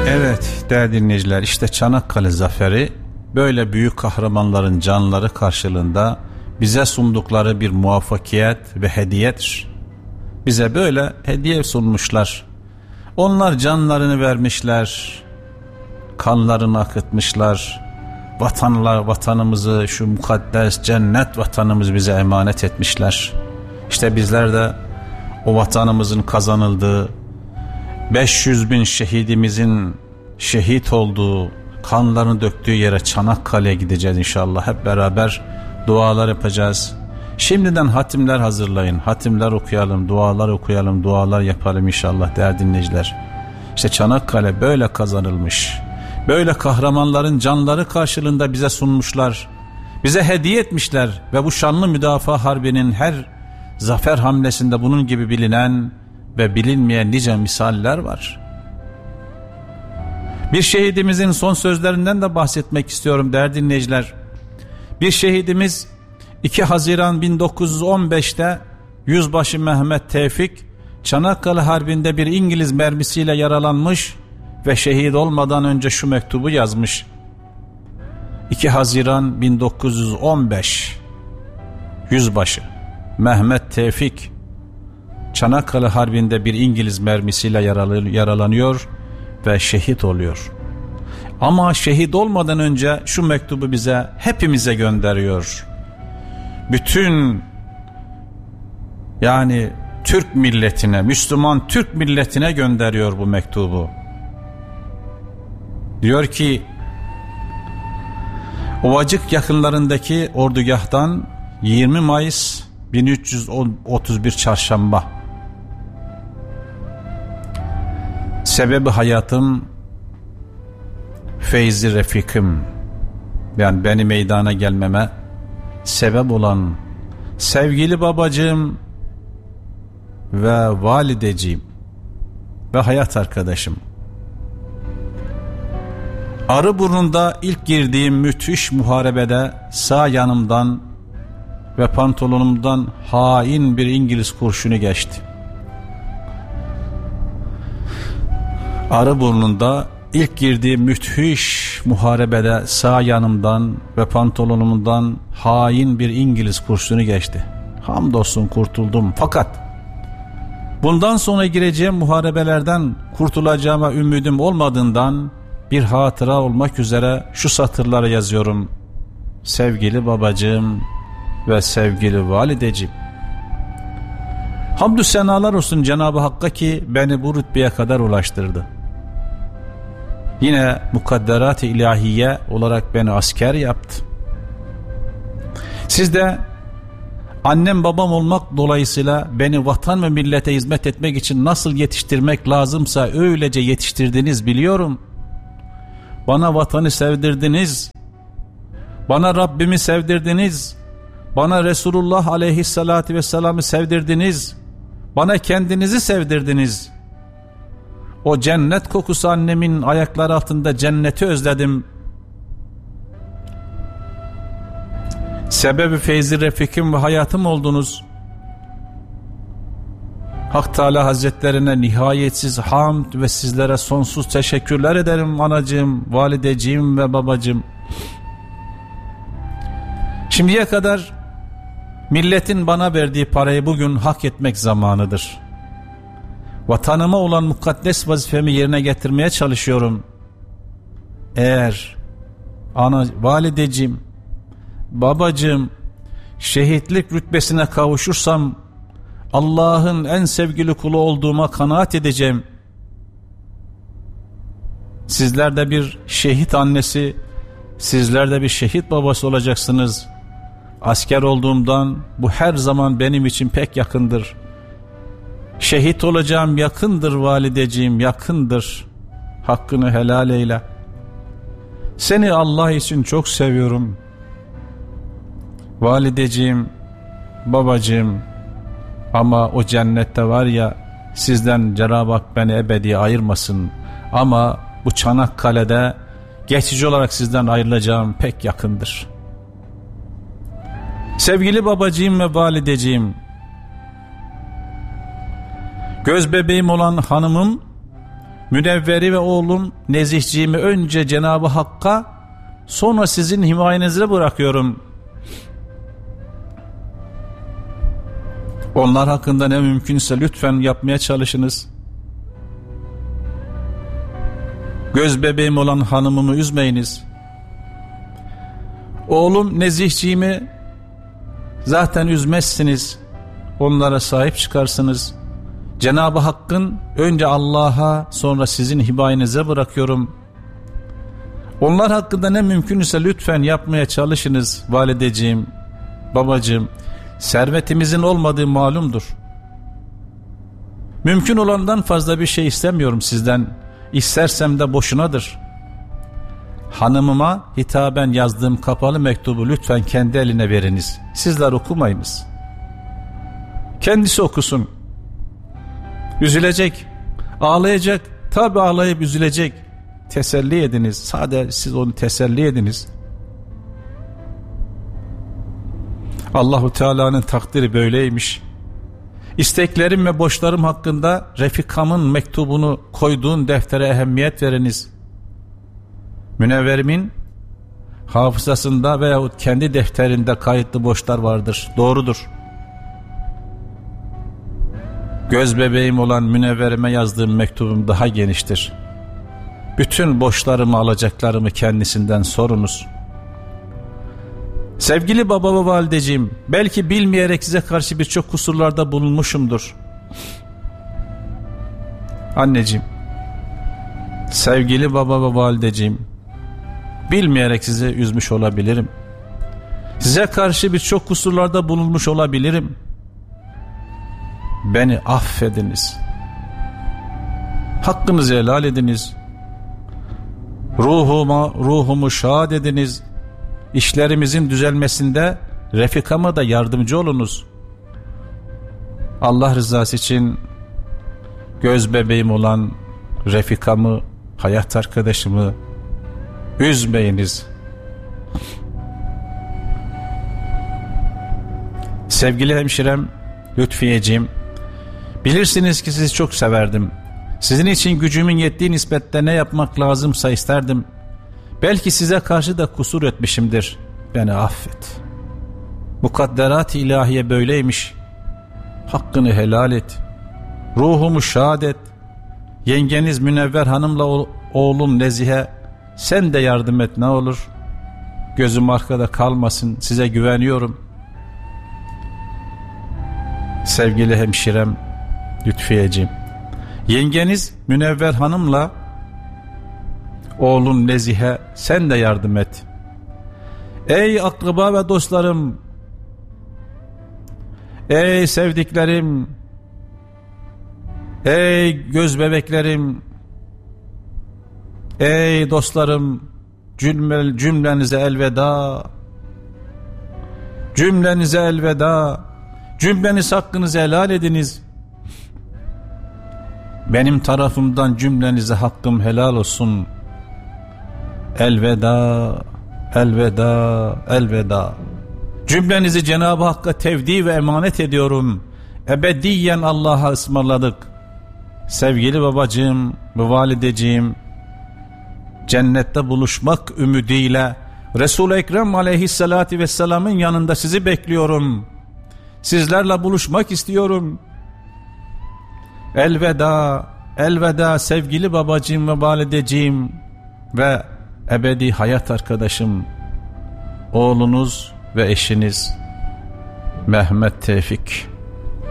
Evet değerli dinleyiciler, işte Çanakkale Zaferi böyle büyük kahramanların canları karşılığında bize sundukları bir muvaffakiyet ve hediyedir. Bize böyle hediye sunmuşlar. Onlar canlarını vermişler, kanlarını akıtmışlar, vatanımızı, şu mukaddes cennet vatanımızı bize emanet etmişler. İşte bizler de o vatanımızın kazanıldığı, 500 bin şehidimizin şehit olduğu, kanlarını döktüğü yere Çanakkale'ye gideceğiz inşallah. Hep beraber dualar yapacağız. Şimdiden hatimler hazırlayın, hatimler okuyalım, dualar okuyalım, dualar yapalım inşallah değerli dinleyiciler. İşte Çanakkale böyle kazanılmış. Böyle kahramanların canları karşılığında bize sunmuşlar. Bize hediye etmişler ve bu şanlı müdafaa harbinin her zafer hamlesinde bunun gibi bilinen ve bilinmeyen nice misaller var. Bir şehidimizin son sözlerinden de bahsetmek istiyorum değerli dinleyiciler. Bir şehidimiz 2 Haziran 1915'te Yüzbaşı Mehmet Tevfik Çanakkale Harbi'nde bir İngiliz mermisiyle yaralanmış ve şehit olmadan önce şu mektubu yazmış. 2 Haziran 1915 Yüzbaşı Mehmet Tevfik Çanakkale Harbi'nde bir İngiliz mermisiyle yaralanıyor ve şehit oluyor. Ama şehit olmadan önce şu mektubu bize, hepimize gönderiyor. Bütün yani Türk milletine, Müslüman Türk milletine gönderiyor bu mektubu. Diyor ki, Ovacık yakınlarındaki ordugahtan 20 Mayıs 1331 Çarşamba. Sebebi hayatım, feyzi refikim, yani beni meydana gelmeme sebep olan sevgili babacığım ve valideciğim ve hayat arkadaşım. Arıburnu'nda ilk girdiğim müthiş muharebede sağ yanımdan ve pantolonumdan hain bir İngiliz kurşunu geçti. Arıburnu'nda ilk girdiğim müthiş muharebede sağ yanımdan ve pantolonumdan hain bir İngiliz kurşunu geçti. Hamdolsun kurtuldum. Fakat bundan sonra gireceğim muharebelerden kurtulacağıma ümidim olmadığından bir hatıra olmak üzere şu satırları yazıyorum. Sevgili babacığım ve sevgili valideciğim. Hamdü senalar olsun Cenab-ı Hakk'a ki beni bu rütbeye kadar ulaştırdı. Yine mukadderat-ı ilahiye olarak beni asker yaptı. Siz de annem babam olmak dolayısıyla beni vatan ve millete hizmet etmek için nasıl yetiştirmek lazımsa öylece yetiştirdiniz biliyorum. Bana vatanı sevdirdiniz, bana Rabbimi sevdirdiniz, bana Resulullah aleyhissalatü vesselam'ı sevdirdiniz, bana kendinizi sevdirdiniz. O cennet kokusu annemin ayakları altında cenneti özledim. Sebebi feyzi refikim ve hayatım oldunuz. Hak Teala Hazretlerine nihayetsiz hamd ve sizlere sonsuz teşekkürler ederim anacığım, valideciğim ve babacığım. Şimdiye kadar milletin bana verdiği parayı bugün hak etmek zamanıdır. Vatanıma olan mukaddes vazifemi yerine getirmeye çalışıyorum. Eğer valideciğim, babacığım şehitlik rütbesine kavuşursam Allah'ın en sevgili kulu olduğuma kanaat edeceğim. Sizler de bir şehit annesi, sizler de bir şehit babası olacaksınız. Asker olduğumdan bu her zaman benim için pek yakındır. Şehit olacağım yakındır valideciğim, yakındır. Hakkını helal eyle. Seni Allah için çok seviyorum. Valideciğim, babacığım, ama o cennette var ya, sizden Cenab-ı Hak beni ebedi ayırmasın. Ama bu Çanakkale'de geçici olarak sizden ayrılacağım pek yakındır. Sevgili babacığım ve valideciğim, göz bebeğim olan hanımım Münevveri ve oğlum Nezihciğimi önce Cenab-ı Hakk'a, sonra sizin himayenize bırakıyorum. Onlar hakkında ne mümkünse lütfen yapmaya çalışınız. Göz bebeğim olan hanımımı üzmeyiniz. Oğlum Nezihciğimi zaten üzmezsiniz. Onlara sahip çıkarsınız. Cenab-ı Hakk'ın önce Allah'a, sonra sizin himayenize bırakıyorum. Onlar hakkında ne mümkünse lütfen yapmaya çalışınız valideciğim, babacığım. Servetimizin olmadığı malumdur. Mümkün olandan fazla bir şey istemiyorum sizden. İstersem de boşunadır. Hanımıma hitaben yazdığım kapalı mektubu lütfen kendi eline veriniz. Sizler okumayınız. Kendisi okusun. Üzülecek, ağlayacak. Tabi ağlayıp üzülecek. Teselli ediniz. Sadece siz onu teselli ediniz. Allahu Teala'nın takdiri böyleymiş. İsteklerim ve borçlarım hakkında Refikam'ın mektubunu koyduğun deftere ehemmiyet veriniz. Münevverimin hafızasında veyahut kendi defterinde kayıtlı borçlar vardır. Doğrudur. Göz bebeğim olan Münevverime yazdığım mektubum daha geniştir. Bütün borçlarımı, alacaklarımı kendisinden sorunuz. Sevgili baba ve valideciğim, belki bilmeyerek size karşı birçok kusurlarda bulunmuşumdur. Anneciğim, sevgili baba ve valideciğim, bilmeyerek sizi üzmüş olabilirim. Size karşı birçok kusurlarda bulunmuş olabilirim. Beni affediniz. Hakkınızı helal ediniz. Ruhumu şad ediniz. İşlerimizin düzelmesinde Refikama da yardımcı olunuz. Allah rızası için göz bebeğim olan Refikamı, hayat arkadaşımı üzmeyiniz. Sevgili hemşirem Lütfiyeciğim, bilirsiniz ki sizi çok severdim. Sizin için gücümün yettiği nispette ne yapmak lazımsa isterdim. Belki size karşı da kusur etmişimdir. Beni affet. Mukadderat-ı ilahiye böyleymiş. Hakkını helal et. Ruhumu şad et. Yengeniz Münevver Hanım'la oğlum Nezih'e sen de yardım et ne olur. Gözüm arkada kalmasın. Size güveniyorum. Sevgili hemşirem Lütfiyeciğim, yengeniz Münevver Hanım'la oğlun Nezih'e sen de yardım et. Ey akraba ve dostlarım, ey sevdiklerim, ey göz bebeklerim, ey dostlarım, cümlenize elveda, cümlenize elveda, cümleniz hakkınızı helal ediniz. Benim tarafımdan cümlenize hakkım helal olsun. Elveda, elveda, elveda. Cümlenizi Cenab-ı Hakk'a tevdi ve emanet ediyorum. Ebediyen Allah'a ısmarladık. Sevgili babacığım ve valideciğim, cennette buluşmak ümidiyle Resul-i Ekrem aleyhissalatu vesselamın yanında sizi bekliyorum. Sizlerle buluşmak istiyorum. Elveda, elveda sevgili babacığım ve valideciğim ve ebedi hayat arkadaşım, oğlunuz ve eşiniz Mehmet Tevfik.